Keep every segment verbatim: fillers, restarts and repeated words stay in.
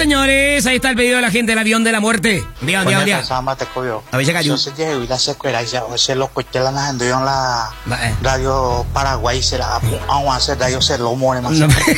señores, ahí está el pedido de la gente del avión de la muerte. Día, día, día. A ver, se cayó. Yo sé que hoy la secuela, o se lo cueste la najando yo en la radio Paraguay, será, vamos a hacer radio se lo more más.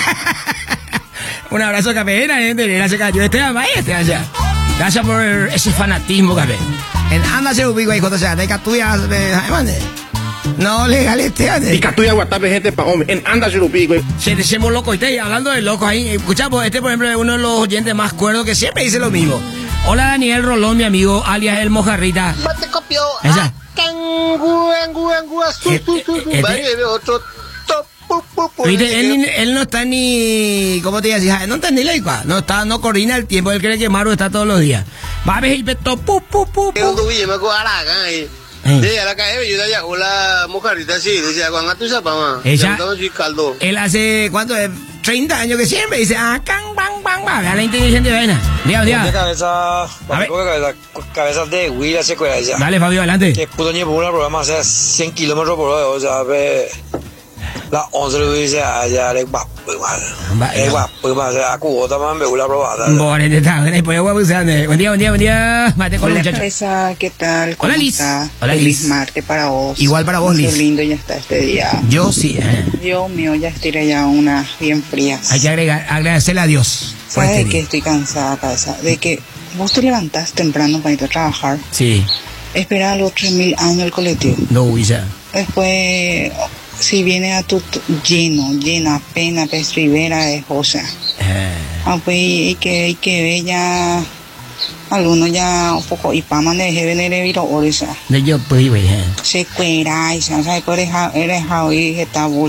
Un abrazo, Café, la gente, gracias, Café. Este ama, este allá. Gracias por ese fanatismo, Café. En anda se ubica, hijo, o sea, de Catuya, de no legal este año. Y Catuya Guatape, gente pa' hombre. En anda se ubica. Se decimos locos, este, hablando de locos ahí. Escuchamos, este, por ejemplo, es uno de los oyentes más cuerdos que siempre dice lo mismo. Hola, Daniel Rolón, mi amigo, alias El Mojarrita. Mate copió. Esa. Cangu, angu, angu, azul, tu, tu, tu. Vale, otro. Viste, él, él no está ni, ¿cómo te decía? No está ni laica, no está, no coordina el tiempo, él cree que Maru está todos los días. Va a ver el peto, pu, pu, pu, pu. De la calle, yo ya hola, Mojarrita, sí, decía, cuando tú sabes, mamá. Ella, él hace, ¿cuánto es? treinta años que siempre dice, ah, can, bang, bang, bang, vea la inteligente vaina. Día, día. Cabeza, cabeza, cabeza de Willa se cuela ya. Dale, Fabio, adelante. Que puto ni por una programa, o sea, cien kilómetros por hora, o sea, ve. La once le dice allá, le va, pues mal. Le va, pues mal, a Cubota, man, me gusta probar. Bueno, está, pues voy a buscar. Buen día, buen día, buen día. Mate con el muchacho. Hola, ¿qué tal? Hola, Liz. Está? Hola, Feliz Liz. martes para vos. Igual para vos, Liz. Qué lindo ya está este día. Yo sí, eh. Dios mío, ya estiré ya unas bien frías. Hay que agregar, agradecerle a Dios. ¿Sabes este de qué estoy cansada, cabeza? De que vos te levantás temprano para ir a trabajar. Sí. Espera a los tres mil años el colectivo. No, ya. Después, si viene a tu lleno, llena, pena, pez ribera, es, o sea. Eh. Ah, pues, y que, y que ve ya. Algunos ya un poco, y para manejar venir a viro, o sea. De yo, pues, güey, eh. Se cuera, y se hace, eres, eres, y está